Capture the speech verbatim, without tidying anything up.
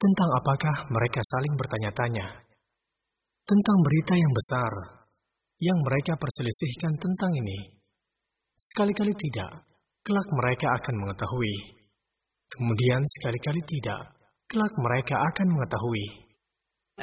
Tentang apakah mereka saling bertanya-tanya? Tentang berita yang besar yang mereka perselisihkan tentang ini. Sekali-kali tidak, kelak mereka akan mengetahui. Kemudian sekali-kali tidak, kelak mereka akan mengetahui.